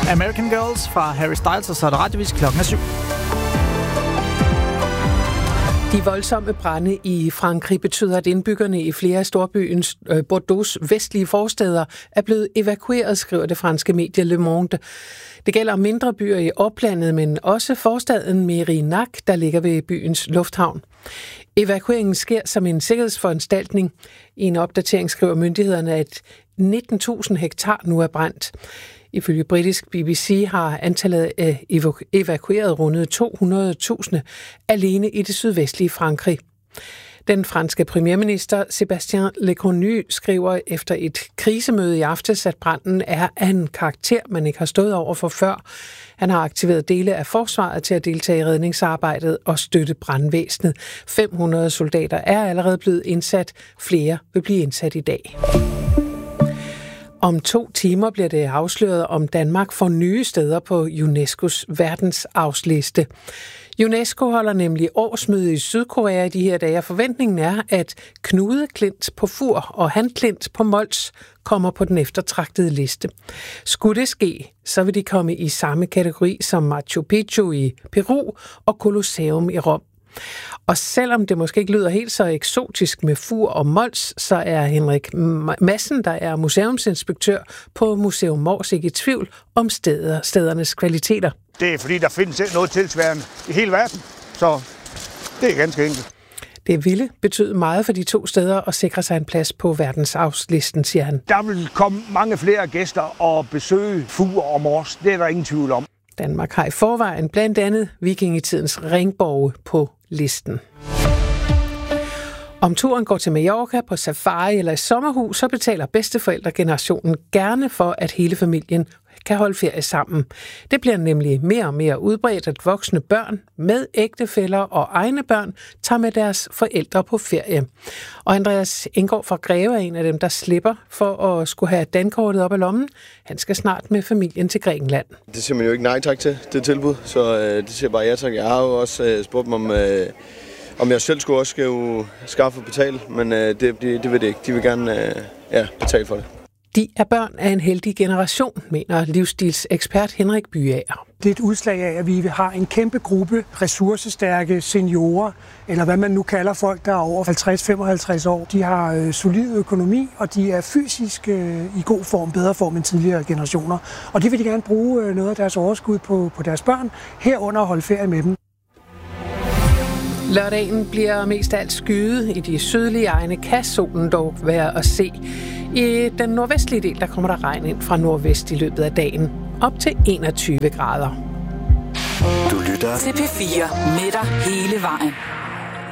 American Girls fra Harry Styles, og så er det radiovis klokken 7. De voldsomme brande i Frankrig betyder, at indbyggerne i flere af storbyens Bordeaux' vestlige forstæder er blevet evakueret, skriver det franske medie Le Monde. Det gælder mindre byer i oplandet, men også forstaden Mérignac, der ligger ved byens lufthavn. Evakueringen sker som en sikkerhedsforanstaltning. I en opdatering skriver myndighederne, at 19.000 hektar nu er brændt. Ifølge britisk BBC har antallet af evakuerede rundet 200.000 alene i det sydvestlige Frankrig. Den franske premierminister Sébastien Lecornu skriver efter et krisemøde i aftes, at branden er af en karakter, man ikke har stået over for før. Han har aktiveret dele af forsvaret til at deltage i redningsarbejdet og støtte brandvæsenet. 500 soldater er allerede blevet indsat. Flere vil blive indsat i dag. Om 2 timer bliver det afsløret, om Danmark får nye steder på UNESCO's verdensarvsliste. UNESCO holder nemlig årsmøde i Sydkorea i de her dage, og forventningen er, at knudeklint på Fur og handklint på Mols kommer på den eftertragtede liste. Skulle det ske, så vil de komme i samme kategori som Machu Picchu i Peru og Colosseum i Rom. Og selvom det måske ikke lyder helt så eksotisk med Fur og Mols, så er Henrik Madsen, der er museumsinspektør på Museum Mors, ikke i tvivl om stedernes kvaliteter. Det er fordi, der findes noget tilsvarende i hele verden, så det er ganske enkelt. Det ville betyde meget for de 2 steder at sikre sig en plads på verdensarvslisten, siger han. Der vil komme mange flere gæster og besøge Fur og Mors, det er der ingen tvivl om. Danmark har i forvejen blandt andet vikingetidens ringborge på listen. Om turen går til Mallorca på safari eller i sommerhus, så betaler bedsteforældregenerationen gerne for, at hele familien kan holde ferie sammen. Det bliver nemlig mere og mere udbredt, at voksne børn med ægtefæller og egne børn tager med deres forældre på ferie. Og Andreas Enggaard fra Greve er en af dem, der slipper for at skulle have dankortet op af lommen. Han skal snart med familien til Grækenland. Det siger man jo ikke nej tak til, det tilbud, så det siger bare ja tak. Jeg har jo også spurgt dem om jeg selv skulle også skaffe og betale, men det vil det ikke. De vil gerne betale for det. De er børn af en heldig generation, mener livsstilsekspert Henrik Byager. Det er et udslag af, at vi har en kæmpe gruppe ressourcestærke seniorer, eller hvad man nu kalder folk, der er over 50-55 år. De har solid økonomi, og de er fysisk i god form, bedre form end tidligere generationer. Og det vil de gerne bruge noget af deres overskud på deres børn, herunder at holde ferie med dem. Lørdagen bliver mest af alt skyet. I de sydlige egne kan solen dog være at se. I den nordvestlige del, der kommer der regn ind fra nordvest i løbet af dagen. Op til 21 grader. Du lytter til P4 med dig hele vejen.